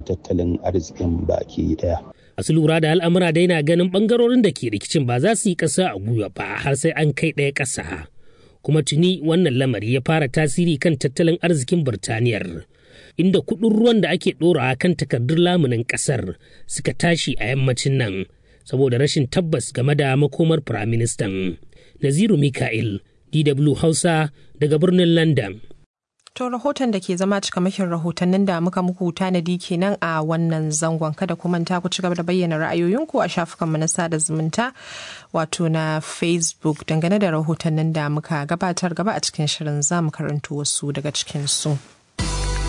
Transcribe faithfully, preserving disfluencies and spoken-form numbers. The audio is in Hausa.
tattalin arzikin baki daya. Masu lura da al'amura dai na ganin ɓangarorin da ke rikicin ba za su yi ƙasa a gwiwa ba har sai an kai ɗaya ƙasa. Kuma tuni wannan lamari ya fara tasiri kan tattalin arzikin Birtaniyar, inda kuɗin ruwan da ake ɗorawa kan takardun lamunin ƙasar suka tashi a yammacin nan saboda rashin tabbas game da makomar Firaministan. Naziru Mika'il, D W Hausa daga birnin London. To rahoton da ke zama cikamakin rahotannin da muka muku tanadi kenan a wannan zangon. Kada ku manta ku ci gaba da bayyana ra'ayoyinku a shafukanmu na sada zumunta wato na Facebook dangane da rahotannin da muka gabatar. Gaba a cikin shirin za mu karanto wasu daga cikinsu.